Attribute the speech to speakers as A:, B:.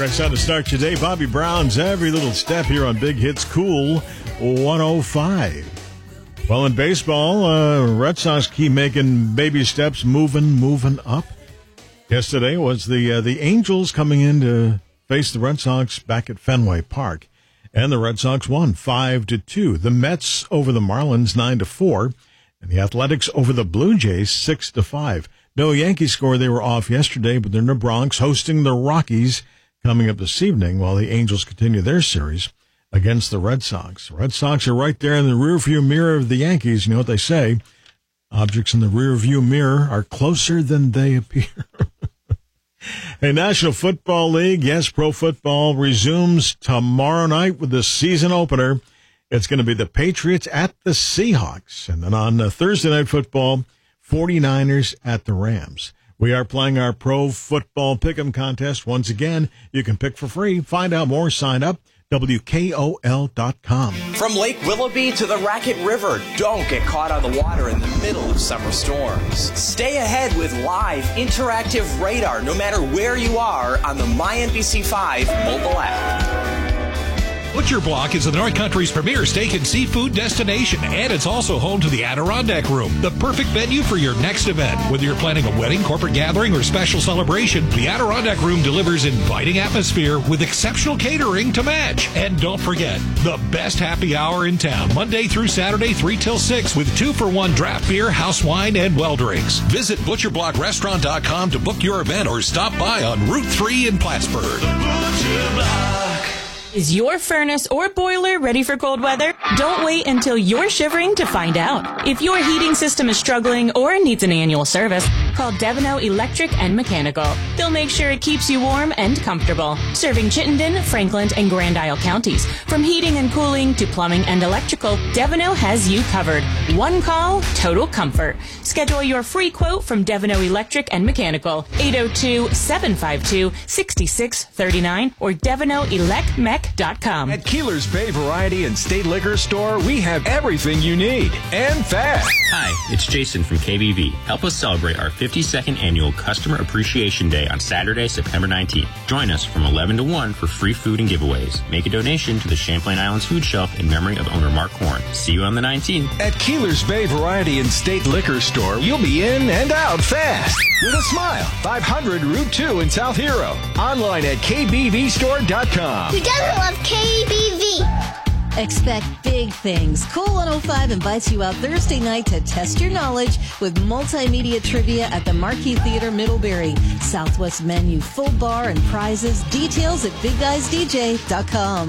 A: Great sound to start your day. Bobby Brown's Every Little Step here on Big Hits Cool 105. Well, in baseball, Red Sox keep making baby steps, moving up. Yesterday was the Angels coming in to face the Red Sox back at Fenway Park, and the Red Sox won 5-2. The Mets over the Marlins 9-4, and the Athletics over the Blue Jays 6-5. No Yankees score. They were off yesterday, but they're in the Bronx hosting the Rockies coming up this evening while the Angels continue their series against the Red Sox. The Red Sox are right there in the rearview mirror of the Yankees. You know what they say? Objects in the rearview mirror are closer than they appear. Hey, National Football League, yes, pro football resumes tomorrow night with the season opener. It's going to be the Patriots at the Seahawks. And then on Thursday Night Football, 49ers at the Rams. We are playing our pro football pick'em contest. Once again, you can pick for free. Find out more. Sign up. WKOL.com.
B: From Lake Willoughby to the Racket River, don't get caught on the water in the middle of summer storms. Stay ahead with live interactive radar no matter where you are on the MyNBC5 mobile app.
C: Butcher Block is the North Country's premier steak and seafood destination, and it's also home to the Adirondack Room, the perfect venue for your next event. Whether you're planning a wedding, corporate gathering, or special celebration, the Adirondack Room delivers inviting atmosphere with exceptional catering to match. And don't forget, the best happy hour in town, Monday through Saturday, 3 till 6, with 2-for-1 draft beer, house wine, and well drinks. Visit ButcherBlockRestaurant.com to book your event or stop by on Route 3 in Plattsburgh.
D: Butcher Block. Is your furnace or boiler ready for cold weather? Don't wait until you're shivering to find out. If your heating system is struggling or needs an annual service, call Devino Electric and Mechanical. They'll make sure it keeps you warm and comfortable. Serving Chittenden, Franklin, and Grand Isle counties. From heating and cooling to plumbing and electrical, Devino has you covered. One call, total comfort. Schedule your free quote from Devino Electric and Mechanical. 802-752-6639 or DevinoElectMech.com.
E: At Keeler's Bay Variety and State Liquor Store, we have everything you need, and fast.
F: Hi, it's Jason from KBV. Help us celebrate our 52nd annual Customer Appreciation Day on Saturday, September 19th. Join us from 11 to 1 for free food and giveaways. Make a donation to the Champlain Islands Food Shelf in memory of owner Mark Horn. See you on the 19th.
E: At Keeler's Bay Variety and State Liquor Store, you'll be in and out fast. With a smile. 500 Route 2 in South Hero. Online at kbvstore.com.
G: Who doesn't love KBV?
H: Expect big things. Cool 105 invites you out Thursday night to test your knowledge with multimedia trivia at the Marquee Theater Middlebury. Southwest menu, full bar, and prizes. Details at BigGuysDJ.com.